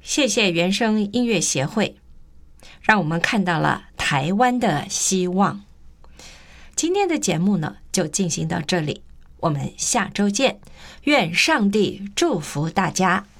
谢谢原声音乐协会，让我们看到了台湾的希望。今天的节目呢，就进行到这里，我们下周见，愿上帝祝福大家。